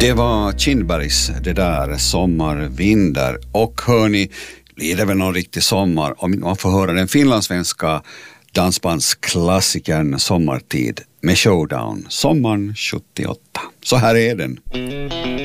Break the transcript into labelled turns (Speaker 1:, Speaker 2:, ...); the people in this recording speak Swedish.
Speaker 1: Det var Kindbergs, det där, sommarvindar. Och hörni, blir det väl någon riktig sommar om man får höra den finlandssvenska dansbandsklassikern Sommartid med Showdown, sommaren 78. Så här är den.